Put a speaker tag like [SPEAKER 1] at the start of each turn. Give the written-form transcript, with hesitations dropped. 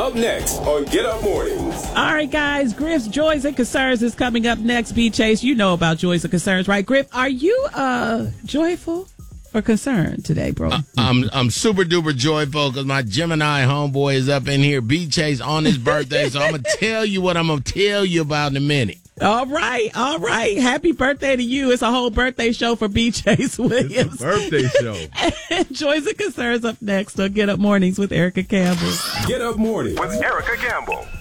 [SPEAKER 1] Up next on Get Up Mornings.
[SPEAKER 2] All right, guys. Griff's Joys and Concerns is coming up next. B. Chase, you know about Joys and Concerns, right? Griff, are you joyful or concerned today, bro?
[SPEAKER 3] I'm super duper joyful because my Gemini homeboy is up in here. B. Chase on his birthday, so I'm gonna tell you what I'm gonna tell you about in a minute.
[SPEAKER 2] All right. Happy birthday to you. It's a whole birthday show for B. Chase Williams.
[SPEAKER 4] It's a birthday show.
[SPEAKER 2] And Joys and Concerns up next on Get Up Mornings with Erica Campbell.
[SPEAKER 1] Get Up Mornings
[SPEAKER 5] with Erica Campbell.